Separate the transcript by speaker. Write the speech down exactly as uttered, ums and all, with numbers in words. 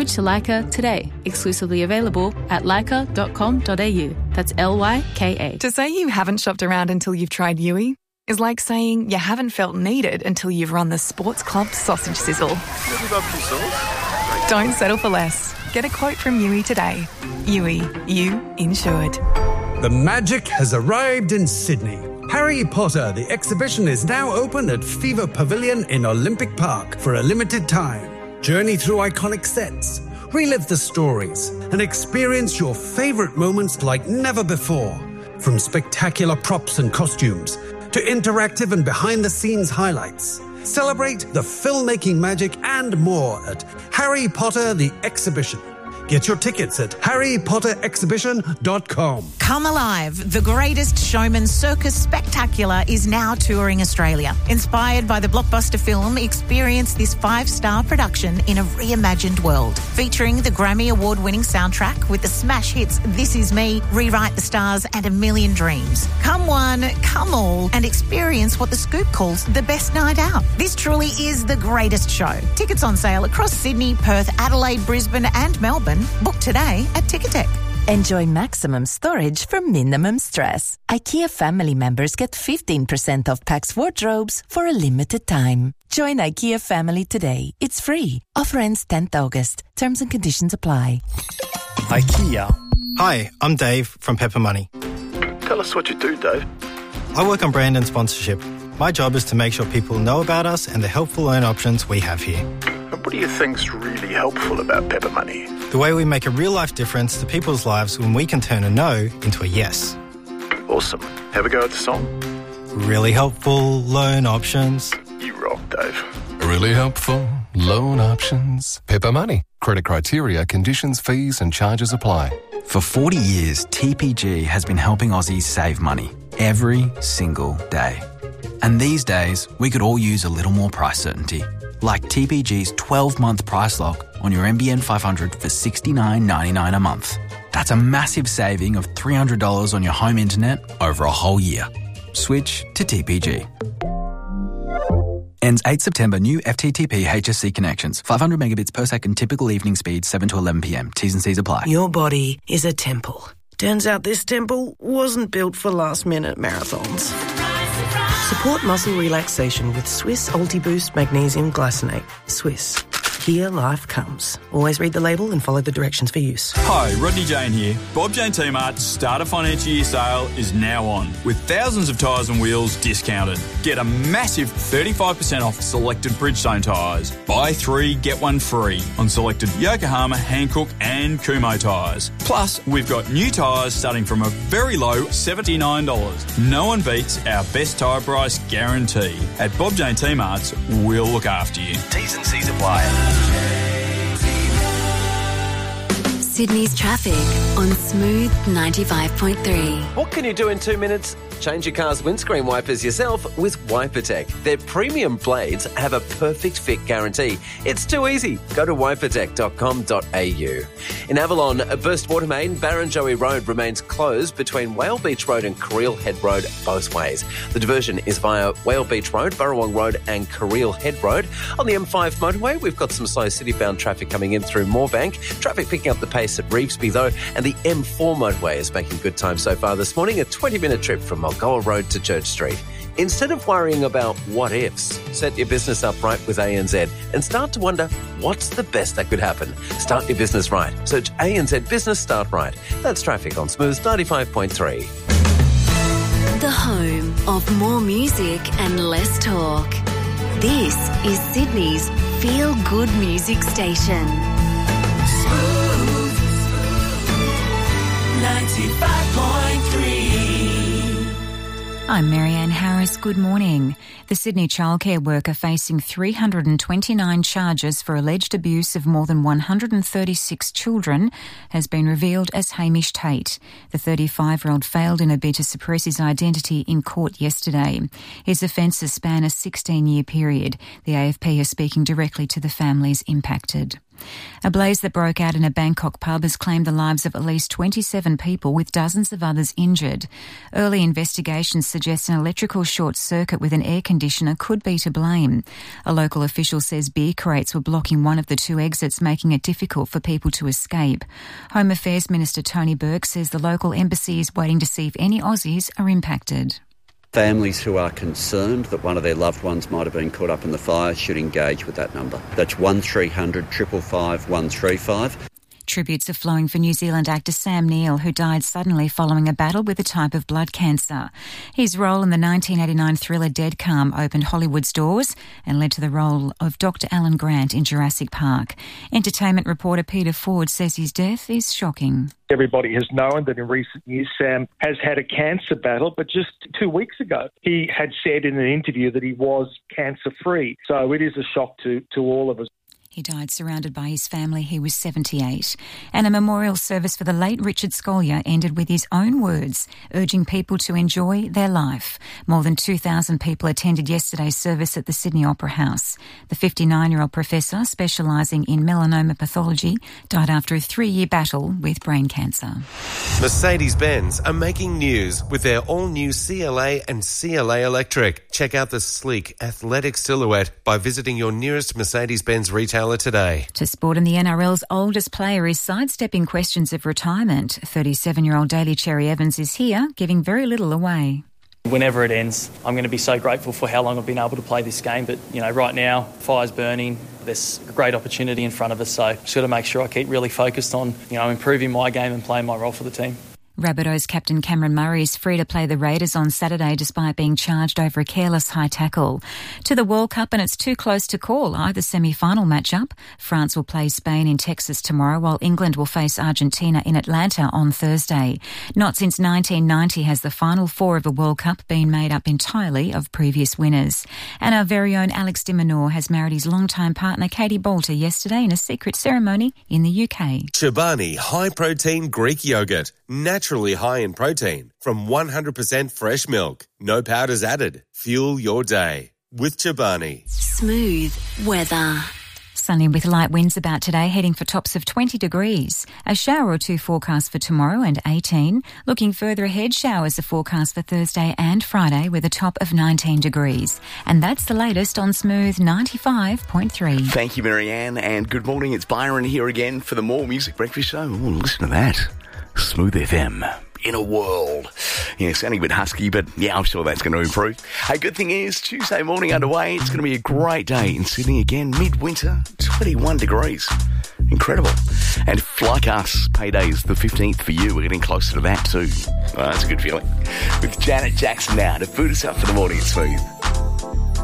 Speaker 1: Switch to Lyca today. Exclusively available at lyca dot com dot a u. That's L Y K A.
Speaker 2: To say you haven't shopped around until you've tried Yui is like saying you haven't felt needed until you've run the Sports Club sausage sizzle. Don't settle for less. Get a quote from Yui today. Yui, you insured.
Speaker 3: The magic has arrived in Sydney. Harry Potter, the exhibition, is now open at Fever Pavilion in Olympic Park for a limited time. Journey through iconic sets, relive the stories, and experience your favourite moments like never before. From spectacular props and costumes to interactive and behind-the-scenes highlights. Celebrate the filmmaking magic and more at Harry Potter the Exhibition. Get your tickets at harry potter exhibition dot com.
Speaker 4: Come Alive, the greatest showman circus spectacular is now touring Australia. Inspired by the blockbuster film, experience this five-star production in a reimagined world. Featuring the Grammy Award-winning soundtrack with the smash hits This Is Me, Rewrite the Stars and A Million Dreams. Come one, come all, and experience what The Scoop calls the best night out. This truly is the greatest show. Tickets on sale across Sydney, Perth, Adelaide, Brisbane and Melbourne. Book today at Ticketek.
Speaker 5: Enjoy maximum storage for minimum stress. IKEA family members get fifteen percent off Pax wardrobes for a limited time. Join IKEA family today. It's free. Offer ends tenth August. Terms and conditions apply.
Speaker 6: IKEA. Hi, I'm Dave from Pepper Money.
Speaker 7: Tell us what you do, Dave.
Speaker 6: I work on brand and sponsorship. My job is to make sure people know about us and the helpful loan options we have here.
Speaker 7: And what do you think's really helpful about Pepper Money?
Speaker 6: The way we make a real-life difference to people's lives when we can turn a no into a yes.
Speaker 7: Awesome. Have a go at the song.
Speaker 6: Really helpful loan options.
Speaker 7: You rock, Dave.
Speaker 8: Really helpful loan options. Pepper Money. Credit criteria, conditions, fees and charges apply.
Speaker 9: For forty years, T P G has been helping Aussies save money every single day. And these days, we could all use a little more price certainty. Like T P G's twelve-month price lock on your N B N five hundred for sixty-nine ninety-nine a month. That's a massive saving of three hundred dollars on your home internet over a whole year. Switch to T P G. Ends eighth September. New F T T P H S C connections. five hundred megabits per second typical evening speed, seven to eleven p.m. T's and C's apply.
Speaker 10: Your body is a temple. Turns out this temple wasn't built for last-minute marathons. Support muscle relaxation with Swiss Ultiboost Magnesium Glycinate. Swiss. Here life comes. Always read the label and follow the directions for use.
Speaker 11: Hi, Rodney Jane here. Bob Jane T-Mart's Starter Financial Year sale is now on, with thousands of tyres and wheels discounted. Get a massive thirty-five percent off selected Bridgestone tyres. Buy three, get one free on selected Yokohama, Hankook and Kumho tyres. Plus, we've got new tyres starting from a very low seventy-nine dollars. No one beats our best tyre price guarantee. At Bob Jane T-Mart's, we'll look after you.
Speaker 12: T's and C's apply.
Speaker 13: Sydney's traffic on Smooth ninety-five point three.
Speaker 14: What can you do in two minutes? Change your car's windscreen wipers yourself with WiperTech. Their premium blades have a perfect fit guarantee. It's too easy. Go to wiper tech dot com dot a u. In Avalon, a burst water main, Barrenjoey Road remains closed between Whale Beach Road and Carril Head Road both ways. The diversion is via Whale Beach Road, Burrawong Road and Carril Head Road. On the M five motorway, we've got some slow city-bound traffic coming in through Moorebank. Traffic picking up the pace at Revesby though, and the M four motorway is making good time so far this morning, a twenty-minute trip from Mulgoa Road to Church Street. Instead of worrying about what-ifs, set your business up right with A N Z and start to wonder what's the best that could happen. Start your business right. Search A N Z Business Start Right. That's traffic on Smooth ninety-five point three.
Speaker 13: The home of more music and less talk. This is Sydney's feel-good music station.
Speaker 12: Smooth ninety-five point three.
Speaker 15: I'm Marianne Harris. Good morning. The Sydney childcare worker facing three hundred twenty-nine charges for alleged abuse of more than one hundred thirty-six children has been revealed as Hamish Tate. The thirty-five-year-old failed in a bid to suppress his identity in court yesterday. His offences span a sixteen-year period. The A F P is speaking directly to the families impacted. A blaze that broke out in a Bangkok pub has claimed the lives of at least twenty-seven people, with dozens of others injured. Early investigations suggest an electrical short circuit with an air conditioner could be to blame. A local official says beer crates were blocking one of the two exits, making it difficult for people to escape. Home Affairs Minister Tony Burke says the local embassy is waiting to see if any Aussies are impacted.
Speaker 16: Families who are concerned that one of their loved ones might have been caught up in the fire should engage with that number. That's one three hundred five five five one three five.
Speaker 15: Tributes are flowing for New Zealand actor Sam Neill, who died suddenly following a battle with a type of blood cancer. His role in the nineteen eighty-nine thriller Dead Calm opened Hollywood's doors and led to the role of Doctor Alan Grant in Jurassic Park. Entertainment reporter Peter Ford says his death is shocking.
Speaker 17: Everybody has known that in recent years Sam has had a cancer battle, but just two weeks ago he had said in an interview that he was cancer-free. So it is a shock to, to all of us.
Speaker 15: He died surrounded by his family. He was seventy-eight. And a memorial service for the late Richard Scolyer ended with his own words, urging people to enjoy their life. More than two thousand people attended yesterday's service at the Sydney Opera House. The fifty-nine-year-old professor, specialising in melanoma pathology, died after a three-year battle with brain cancer.
Speaker 18: Mercedes-Benz are making news with their all-new C L A and C L A Electric. Check out the sleek, athletic silhouette by visiting your nearest Mercedes-Benz retailer today.
Speaker 15: To sport, and the N R L's oldest player is sidestepping questions of retirement. thirty-seven-year-old Daly Cherry Evans is here, giving very little away.
Speaker 19: Whenever it ends, I'm going to be so grateful for how long I've been able to play this game. But, you know, right now, fire's burning. There's a great opportunity in front of us. So just got to make sure I keep really focused on, you know, improving my game and playing my role for the team.
Speaker 15: Rabbitohs captain Cameron Murray is free to play the Raiders on Saturday despite being charged over a careless high tackle. To the World Cup, and it's too close to call either semi-final matchup. France will play Spain in Texas tomorrow, while England will face Argentina in Atlanta on Thursday. Not since nineteen ninety has the final four of a World Cup been made up entirely of previous winners. And our very own Alex de Minaur has married his longtime partner Katie Bolter yesterday in a secret ceremony in the U K.
Speaker 18: Chobani high-protein Greek yogurt. Naturally high in protein from one hundred percent fresh milk. No powders added. Fuel your day with Chobani.
Speaker 13: Smooth weather.
Speaker 15: Sunny with light winds about today, heading for tops of twenty degrees. A shower or two forecast for tomorrow and eighteen. Looking further ahead, showers are forecast for Thursday and Friday with a top of nineteen degrees. And that's the latest on Smooth ninety-five point three.
Speaker 20: Thank you, Marianne, and good morning. It's Byron here again for the More Music Breakfast Show. Ooh, listen to that. Smooth F M. In a world. Yeah, sounding a bit husky, but yeah, I'm sure that's going to improve. Hey, good thing is, Tuesday morning underway. It's going to be a great day in Sydney again. Midwinter, twenty-one degrees. Incredible. And if, like us, payday is the fifteenth for you, we're getting closer to that too. Oh, that's a good feeling. With Janet Jackson now to boot us up for the morning at Smooth.